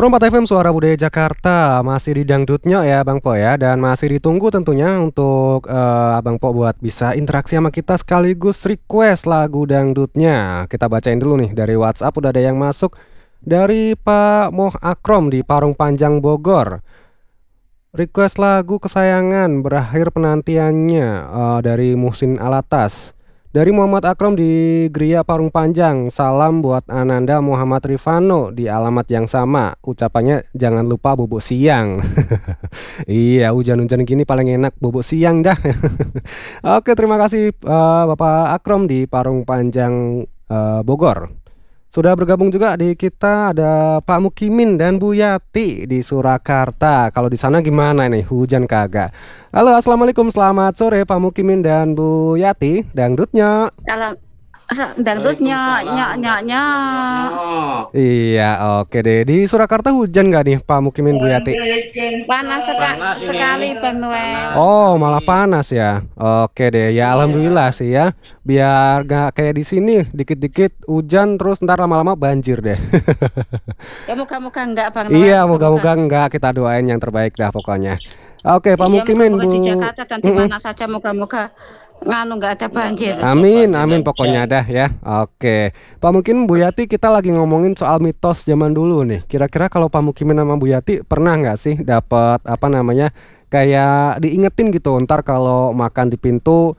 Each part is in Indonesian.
104 FM Suara Budaya Jakarta. Masih di dangdutnya ya Bang Po ya. Dan masih ditunggu tentunya untuk Abang Po buat bisa interaksi sama kita sekaligus request lagu dangdutnya. Kita bacain dulu nih dari WhatsApp, udah ada yang masuk. Dari Pak Moh Akrom di Parung Panjang Bogor. Request lagu kesayangan berakhir penantiannya dari Muhsin Alatas. Dari Muhammad Akrom di Gria Parung Panjang, salam buat Ananda Muhammad Rifano di alamat yang sama. Ucapannya jangan lupa bubuk siang. Iya, hujan-hujan gini paling enak bubuk siang dah. Oke, terima kasih Bapak Akrom di Parung Panjang Bogor. Sudah bergabung juga di kita ada Pak Mukimin dan Bu Yati di Surakarta. Kalau di sana gimana nih? Hujan kagak? Halo, assalamualaikum, selamat sore Pak Mukimin dan Bu Yati. Dangdutnya. Kalau dangdutnya nyak. Iya, oke deh. Di Surakarta hujan nggak nih Pak Mukimin, Bu Yati? Panas sekali Bang Noel. Oh, malah panas ya. Oke deh, ya alhamdulillah sih ya. Biar nggak kayak di sini, dikit-dikit hujan terus ntar lama-lama banjir deh. Ya moga-moga enggak Bang Noel. Iya, moga-moga enggak. Kita doain yang terbaik dah pokoknya. Oke, Pak Mukimin, Bu. Di Jakarta dan di mana saja moga-moga enggak ada banjir. Amin, amin pokoknya dah ya. Oke, Pak Mukimin, Bu Yati, kita lagi ngomongin soal mitos zaman dulu nih. Kira-kira kalau Pak Mukimin sama Bu Yati pernah nggak sih dapat kayak diingetin gitu, ntar kalau makan di pintu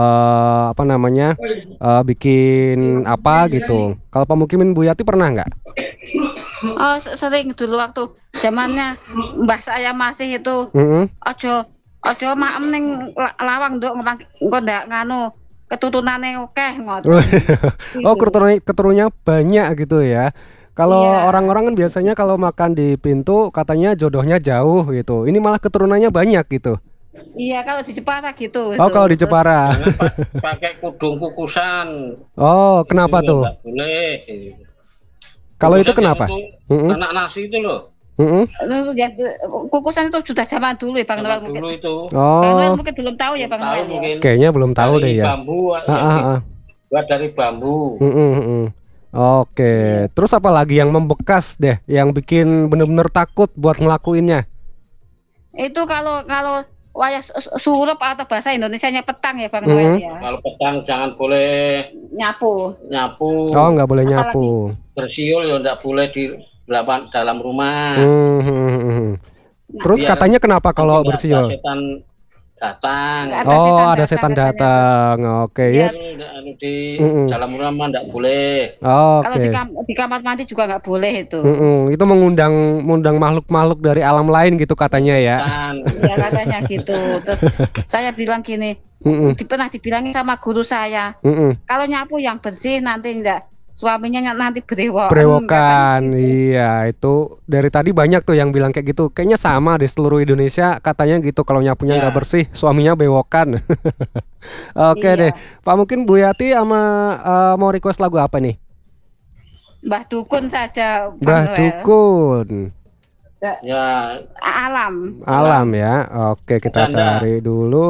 bikin apa gitu. Kalau Pak Mukimin, Bu Yati pernah nggak? Oh, sering dulu waktu zamannya mbah saya masih itu. Ojo maem ning lawang nduk engko ndak nganu ketutunane akeh ngoten. Oh, keturunannya banyak gitu ya. Kalau orang-orang kan biasanya kalau makan di pintu katanya jodohnya jauh gitu. Ini malah keturunannya banyak gitu. Iya, kalau di Jepara gitu. Oh, kalau di Jepara. Pakai kudung kukusan. Oh, kenapa tuh? Enggak boleh. Kalau itu kenapa? Anak nasi itu loh. Kukusan itu sudah zaman dulu ya Bang Noel mungkin. Dulu itu. Bang Noel mungkin belum tahu ya Bang Noel ya. Kayaknya belum tahu deh ya. Bambu. Buat dari bambu. Oke. Terus apa lagi yang membekas deh, yang bikin bener-bener takut buat ngelakuinnya? Itu kalau wayah surup atau bahasa Indonesianya petang ya Bang Noel ya. Kalau petang jangan boleh nyapu. Oh, nggak boleh nyapu. Bersiul ya nggak boleh di dalam rumah. Terus katanya kenapa kalau bersiul? Setan datang. Ada setan datang. Oke ya. Di dalam rumah nggak boleh. Kalau di kamar mandi juga nggak boleh itu. Itu mengundang makhluk-makhluk dari alam lain gitu katanya ya. Iya katanya gitu. Terus saya bilang gini, pernah dibilangin sama guru saya, kalau nyapu yang bersih nanti suaminya nanti berewokan. Iya, itu dari tadi banyak tuh yang bilang kayak gitu. Kayaknya sama di seluruh Indonesia katanya gitu, kalau nyapunya nggak bersih suaminya bewokan. Oke deh Pak, mungkin Bu Yati mau request lagu apa nih? Mbah Dukun saja Mbah Dukun. Ya, alam ya. Oke, kita cari dulu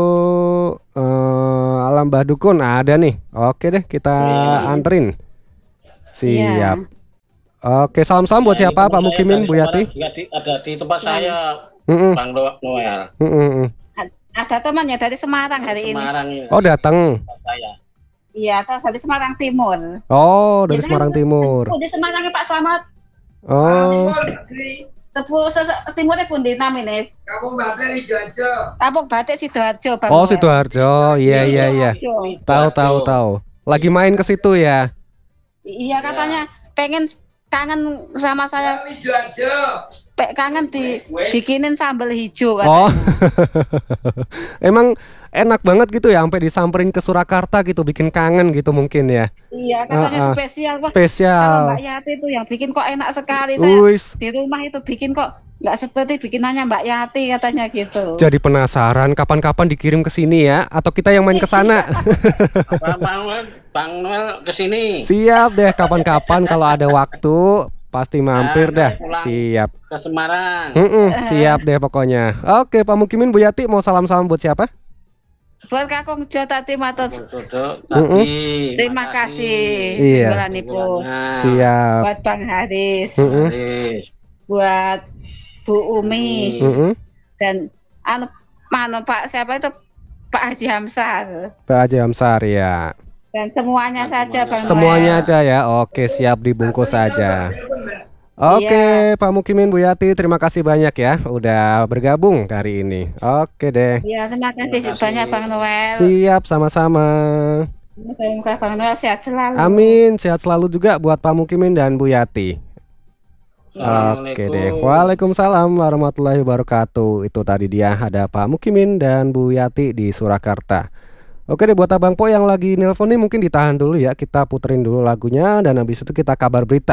alam Mbah Dukun ada nih. Oke deh, kita anterin. Siap. Oke, salam-salam buat siapa Pak Mukimin, Bu Yati? Ada di tempat saya, Bang Noel. Ada temannya dari Semarang hari ini. Oh, datang. Iya, terus dari Semarang Timur. Oh, dari Semarang Timur. Di Semarang Pak Slamet. Oh. Timurnya pun di namanya. Kampung Batik Sidoarjo. Kampung Batik Sidoarjo, Bang. Oh, Sidoarjo. Iya. Tahu. Lagi main ke situ ya. Iya, katanya pengen kangen sama saya. Kangen dibikinin sambal hijau katanya. Oh. Emang enak banget gitu ya, sampai disamperin ke Surakarta gitu, bikin kangen gitu mungkin ya. Iya, katanya spesial. Spesial. Kalau Mbak Yati itu yang bikin kok enak sekali. Saya di rumah itu bikin kok nggak seperti bikinannya Mbak Yati katanya gitu. Jadi penasaran kapan-kapan dikirim ke sini ya, atau kita yang main ke sana? Bang Noel ke sini. Siap deh, kapan-kapan kalau ada waktu pasti mampir dah. Siap. Ke Semarang. Siap deh pokoknya. Oke, Pak Mukimin, Bu Yati mau salam-salam buat siapa? Buat Kakung Jo tadi matur. Terima kasih. Iya. Simbolanipun. Siap. Buat Bang Haris. buat Bu Umi dan Pak siapa itu Pak Haji Hamzah. Pak Haji Hamzah ya. Dan semuanya saja Bang Semuanya Noel. aja ya. Oke, siap dibungkus saja. Oke, Pak Mukimin, Bu Yati, terima kasih banyak ya udah bergabung hari ini. Oke deh. Iya, terima kasih banyak Bang Noel. Siap, sama-sama. Semoga Bang Noel sehat selalu. Amin, sehat selalu juga buat Pak Mukimin dan Bu Yati. Oke deh. Waalaikumsalam warahmatullahi wabarakatuh. Itu tadi dia ada Pak Mukimin dan Bu Yati di Surakarta. Oke deh, buat Abang Po yang lagi nelpon nih mungkin ditahan dulu ya. Kita puterin dulu lagunya dan habis itu kita kabar berita.